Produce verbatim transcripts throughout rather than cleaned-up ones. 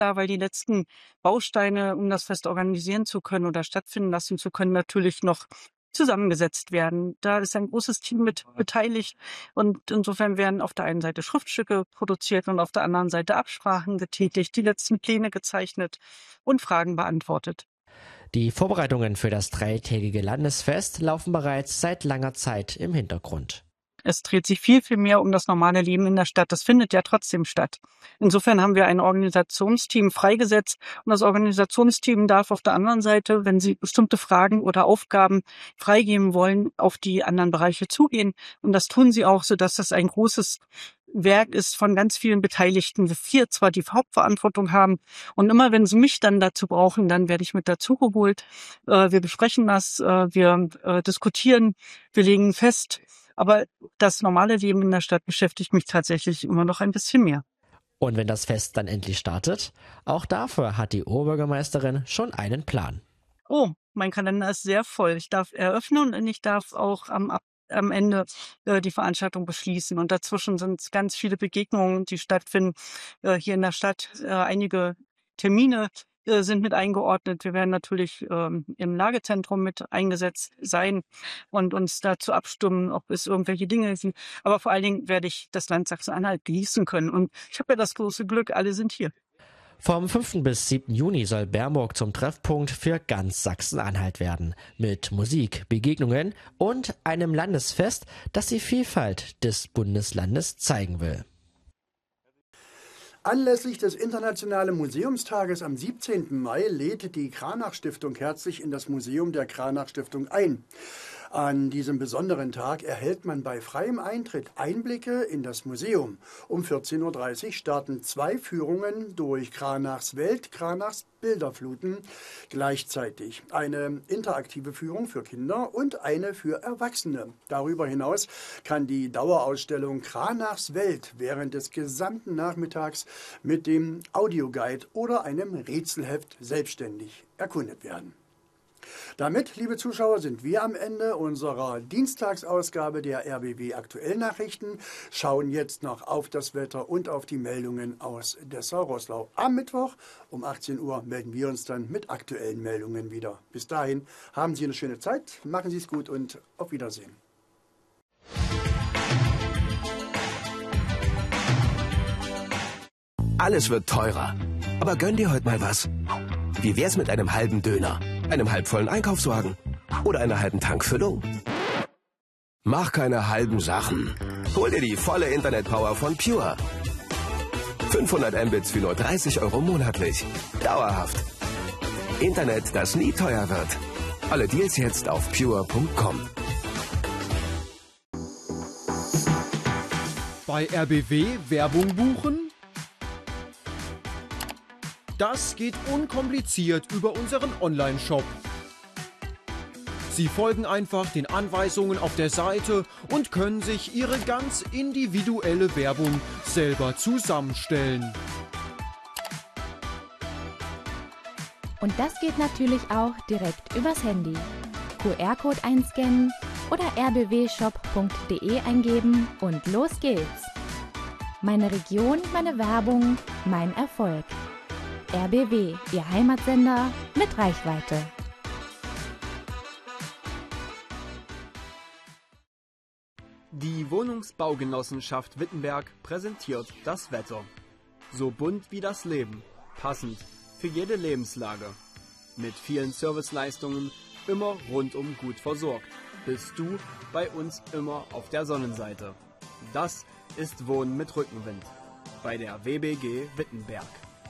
da, weil die letzten Bausteine, um das Fest organisieren zu können oder stattfinden lassen zu können, natürlich noch zusammengesetzt werden. Da ist ein großes Team mit beteiligt und insofern werden auf der einen Seite Schriftstücke produziert und auf der anderen Seite Absprachen getätigt, die letzten Pläne gezeichnet und Fragen beantwortet. Die Vorbereitungen für das dreitägige Landesfest laufen bereits seit langer Zeit im Hintergrund. Es dreht sich viel, viel mehr um das normale Leben in der Stadt. Das findet ja trotzdem statt. Insofern haben wir ein Organisationsteam freigesetzt und das Organisationsteam darf auf der anderen Seite, wenn sie bestimmte Fragen oder Aufgaben freigeben wollen, auf die anderen Bereiche zugehen. Und das tun sie auch, sodass das ein großes Werk ist von ganz vielen Beteiligten. Wir vier zwar die Hauptverantwortung haben und immer wenn sie mich dann dazu brauchen, dann werde ich mit dazu geholt. Wir besprechen das, wir diskutieren, wir legen fest. Aber das normale Leben in der Stadt beschäftigt mich tatsächlich immer noch ein bisschen mehr. Und wenn das Fest dann endlich startet, auch dafür hat die Oberbürgermeisterin schon einen Plan. Oh, mein Kalender ist sehr voll. Ich darf eröffnen und ich darf auch am, am Ende äh, die Veranstaltung beschließen. Und dazwischen sind ganz viele Begegnungen, die stattfinden äh, hier in der Stadt. Äh, einige Termine äh, sind mit eingeordnet. Wir werden natürlich ähm, im Lagezentrum mit eingesetzt sein und uns dazu abstimmen, ob es irgendwelche Dinge sind. Aber vor allen Dingen werde ich das Land Sachsen-Anhalt genießen können. Und ich habe ja das große Glück, alle sind hier. Vom fünften bis siebten Juni soll Bernburg zum Treffpunkt für ganz Sachsen-Anhalt werden. Mit Musik, Begegnungen und einem Landesfest, das die Vielfalt des Bundeslandes zeigen will. Anlässlich des Internationalen Museumstages am siebzehnten Mai lädt die Kranach-Stiftung herzlich in das Museum der Kranach-Stiftung ein. An diesem besonderen Tag erhält man bei freiem Eintritt Einblicke in das Museum. Um vierzehn Uhr dreißig starten zwei Führungen durch Kranachs Welt, Kranachs Bilderfluten gleichzeitig. Eine interaktive Führung für Kinder und eine für Erwachsene. Darüber hinaus kann die Dauerausstellung Kranachs Welt während des gesamten Nachmittags mit dem Audioguide oder einem Rätselheft selbstständig erkundet werden. Damit, liebe Zuschauer, sind wir am Ende unserer Dienstagsausgabe der R B W Aktuellnachrichten, schauen jetzt noch auf das Wetter und auf die Meldungen aus Dessau-Roßlau. Am Mittwoch um achtzehn Uhr melden wir uns dann mit aktuellen Meldungen wieder. Bis dahin haben Sie eine schöne Zeit, machen Sie es gut und auf Wiedersehen. Alles wird teurer, aber gönn dir heute mal was. Wie wär's mit einem halben Döner, einem halbvollen Einkaufswagen oder einer halben Tankfüllung? Mach keine halben Sachen. Hol dir die volle Internetpower von Pure. fünfhundert Mbits für nur dreißig Euro monatlich. Dauerhaft. Internet, das nie teuer wird. Alle Deals jetzt auf pure punkt com. Bei R B W Werbung buchen? Das geht unkompliziert über unseren Online-Shop. Sie folgen einfach den Anweisungen auf der Seite und können sich Ihre ganz individuelle Werbung selber zusammenstellen. Und das geht natürlich auch direkt übers Handy. Q R-Code einscannen oder r b w shop punkt d e eingeben und los geht's. Meine Region, meine Werbung, mein Erfolg. R B W, Ihr Heimatsender mit Reichweite. Die Wohnungsbaugenossenschaft Wittenberg präsentiert das Wetter. So bunt wie das Leben, passend für jede Lebenslage. Mit vielen Serviceleistungen, immer rundum gut versorgt. Bist du bei uns immer auf der Sonnenseite. Das ist Wohnen mit Rückenwind bei der W B G Wittenberg.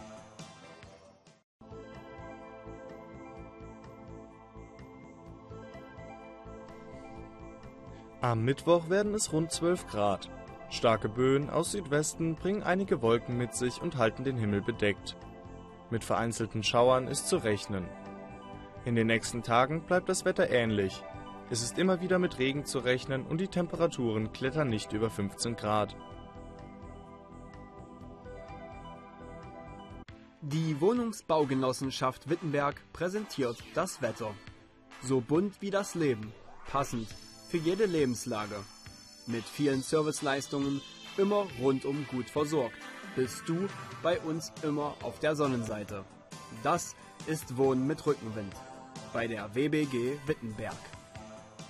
Am Mittwoch werden es rund zwölf Grad. Starke Böen aus Südwesten bringen einige Wolken mit sich und halten den Himmel bedeckt. Mit vereinzelten Schauern ist zu rechnen. In den nächsten Tagen bleibt das Wetter ähnlich. Es ist immer wieder mit Regen zu rechnen und die Temperaturen klettern nicht über fünfzehn Grad. Die Wohnungsbaugenossenschaft Wittenberg präsentiert das Wetter. So bunt wie das Leben, passend für jede Lebenslage. Mit vielen Serviceleistungen, immer rundum gut versorgt. bist du bei uns immer auf der Sonnenseite. Das ist Wohnen mit Rückenwind bei der W B G Wittenberg.